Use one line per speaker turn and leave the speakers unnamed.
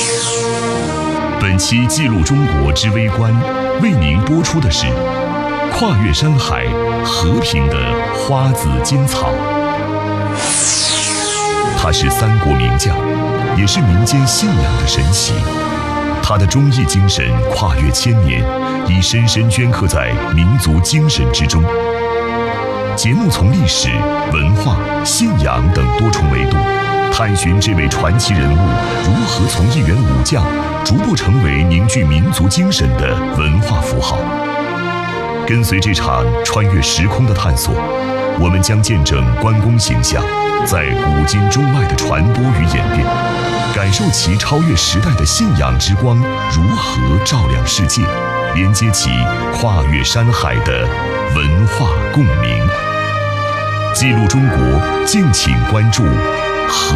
本期记录中国之微观，为您播出的是跨越山海和平的花子金草。他是三国名将，也是民间信仰的神奇。他的忠义精神跨越千年，已深深镌刻在民族精神之中。节目从历史、文化、信仰等多重维度，探寻这位传奇人物如何从一员武将逐步成为凝聚民族精神的文化符号。跟随这场穿越时空的探索，我们将见证关公形象在古今中外的传播与演变，感受其超越时代的信仰之光如何照亮世界，连接起跨越山海的文化共鸣。记录中国，敬请关注和